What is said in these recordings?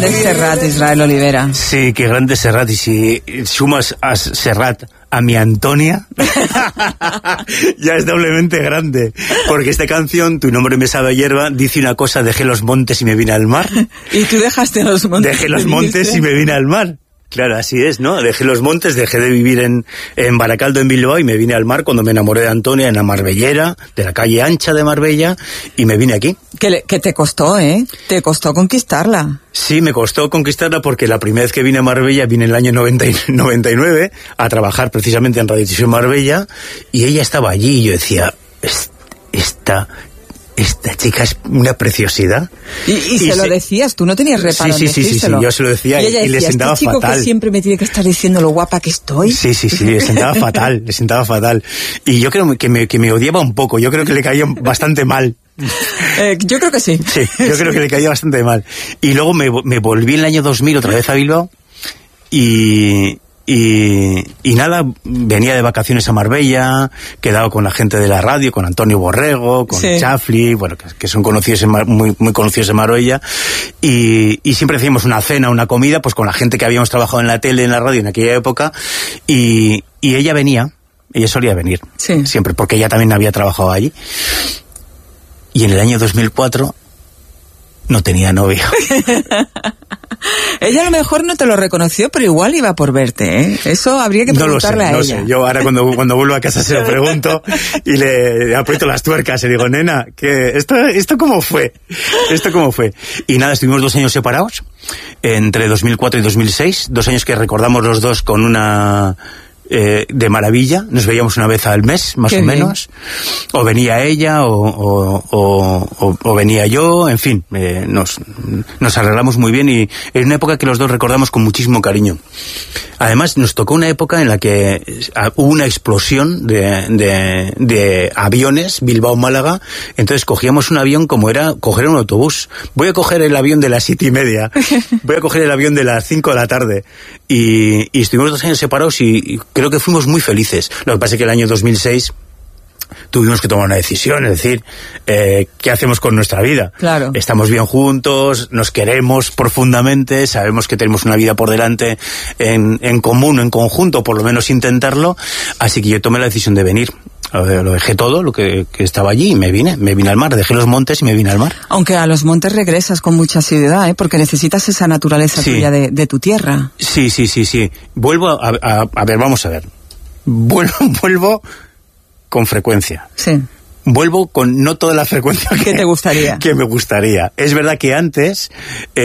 grande es Serrat, Israel Olivera. Sí, qué grande es Serrat. Y si sumas a Serrat a mi Antonia, ya es doblemente grande. Porque esta canción, Tu nombre me sabe a hierba, dice una cosa: dejé los montes y me vine al mar. ¿Y tú dejaste los montes? Dejé los montes y me vine al mar. Claro, así es, ¿no? Dejé los montes, dejé de vivir en Baracaldo, en Bilbao, y me vine al mar cuando me enamoré de Antonia, en la Marbellera, de la calle ancha de Marbella, y me vine aquí. Que te costó, ¿eh? Te costó conquistarla. Sí, me costó conquistarla porque la primera vez que vine a Marbella, vine en el año 99 a trabajar precisamente en Radio Televisión Marbella, y ella estaba allí y yo decía, esta chica es una preciosidad. Y se lo decías, tú no tenías reparo en decírselo. Sí, yo se lo decía y le sentaba este chico fatal. Que siempre me tiene que estar diciendo lo guapa que estoy. Sí, le sentaba fatal. Y yo creo que me odiaba un poco, yo creo que le caía bastante mal. Yo creo que sí. Sí, yo creo que le caía bastante mal. Y luego me volví en el año 2000 otra vez a Bilbao y nada, venía de vacaciones a Marbella, quedaba con la gente de la radio, con Antonio Borrego, con Chafli, bueno, que son conocidos muy conocidos en Marbella, y siempre hacíamos una cena, una comida, pues con la gente que habíamos trabajado en la tele, en la radio en aquella época, y ella solía venir, siempre, porque ella también había trabajado allí. Y en el año 2004 no tenía novio. Ella a lo mejor no te lo reconoció, pero igual iba por verte, ¿eh? Eso habría que preguntarle a ella. No lo sé. Yo ahora cuando vuelvo a casa se lo pregunto y le aprieto las tuercas y digo, nena, ¿esto cómo fue? Y nada, estuvimos 2 años separados, entre 2004 y 2006, 2 años que recordamos los dos con una... de maravilla, nos veíamos una vez al mes, más o menos, o venía ella, o venía yo, en fin, nos arreglamos muy bien, y en una época que los dos recordamos con muchísimo cariño. Además, nos tocó una época en la que hubo una explosión de aviones, Bilbao-Málaga, entonces cogíamos un avión como era coger un autobús. Voy a coger el avión de las 7:30, voy a coger el avión de las 5 de la tarde, y estuvimos 2 años separados y creo que fuimos muy felices. Lo que pasa es que el año 2006 tuvimos que tomar una decisión, es decir, ¿qué hacemos con nuestra vida? Claro. Estamos bien juntos, nos queremos profundamente, sabemos que tenemos una vida por delante en común, en conjunto, por lo menos intentarlo, así que yo tomé la decisión de venir. Lo dejé todo, lo que estaba allí, y me vine al mar, dejé los montes y me vine al mar. Aunque a los montes regresas con mucha asiduidad, ¿eh? Porque necesitas esa naturaleza tuya de tu tierra. Sí. Vuelvo a ver, vamos a ver. Vuelvo con frecuencia. Sí. Vuelvo con no toda la frecuencia que te gustaría. Que me gustaría. Es verdad que antes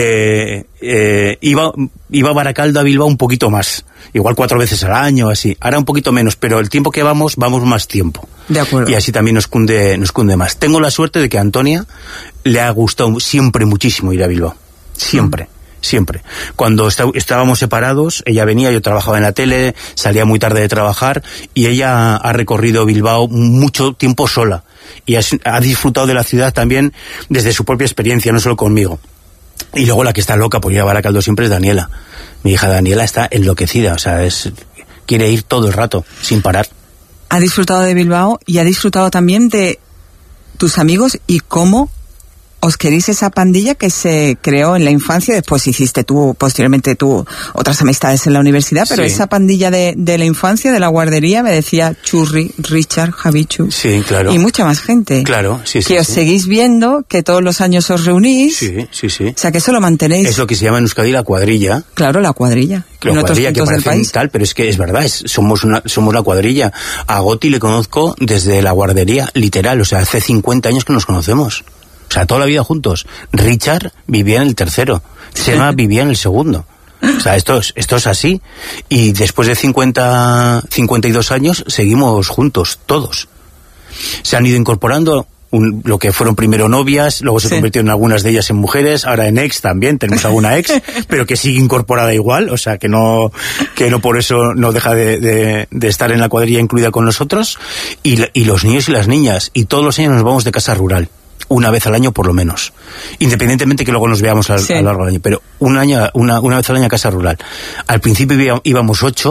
iba a Baracaldo, a Bilbao un poquito más. Igual 4 veces al año, así. Ahora un poquito menos, pero el tiempo que vamos más tiempo. De acuerdo. Y así también nos cunde más. Tengo la suerte de que a Antonia le ha gustado siempre muchísimo ir a Bilbao. Siempre. Cuando estábamos separados, ella venía, yo trabajaba en la tele, salía muy tarde de trabajar, y ella ha recorrido Bilbao mucho tiempo sola, y ha disfrutado de la ciudad también desde su propia experiencia, no solo conmigo. Y luego la que está loca por ir a Baracaldo siempre es Daniela. Mi hija Daniela está enloquecida, o sea, quiere ir todo el rato, sin parar. Ha disfrutado de Bilbao y ha disfrutado también de tus amigos y cómo os queréis esa pandilla que se creó en la infancia. Después hiciste posteriormente otras amistades en la universidad, pero esa pandilla de la infancia, de la guardería, me decía Churri, Richard, Javichu. Sí, claro. Y mucha más gente. Claro, sí. Que os seguís viendo, que todos los años os reunís. Sí. O sea, que eso lo mantenéis. Es lo que se llama en Euskadi la cuadrilla. Claro, la cuadrilla. La cuadrilla que parece tal, pero es que es verdad, somos la cuadrilla. A Goti le conozco desde la guardería, literal, o sea, hace 50 años que nos conocemos. O sea, toda la vida juntos. Richard vivía en el tercero. Sema vivía en el segundo. O sea, esto es así. Y después de 52 años seguimos juntos, todos. Se han ido incorporando lo que fueron primero novias, luego se convirtieron algunas de ellas en mujeres, ahora en ex también, tenemos alguna ex, pero que sigue incorporada igual, o sea, que no por eso no deja de estar en la cuadrilla incluida con nosotros. Y los niños y las niñas, y todos los años nos vamos de casa rural. Una vez al año por lo menos, independientemente que luego nos veamos a lo largo del año, pero una vez al año a casa rural. Al principio íbamos 8,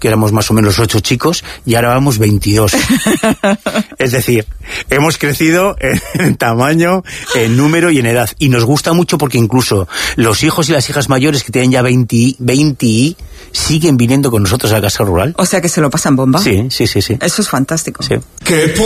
que éramos más o menos 8 chicos, y ahora vamos 22. Es decir, hemos crecido en tamaño, en número y en edad. Y nos gusta mucho porque incluso los hijos y las hijas mayores que tienen ya 20 siguen viniendo con nosotros a la casa rural. O sea que se lo pasan bomba. Sí. Eso es fantástico. Sí.